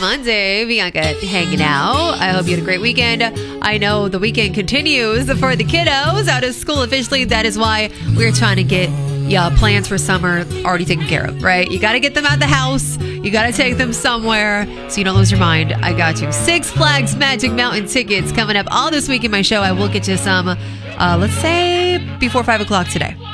Monday. Bianca hanging out. I hope you had a great weekend. I know the weekend continues for the kiddos out of school officially. That is why we're trying to get plans for summer already taken care of, right? You got to get them out the house. You got to take them somewhere so you don't lose your mind. I got you. Six Flags Magic Mountain tickets coming up all this week in my show. I will get you some, let's say, before 5 o'clock today.